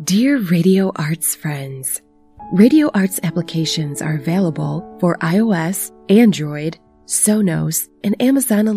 Dear Radio Arts friends, Radio Arts applications are available for iOS, Android, Sonos, and Amazon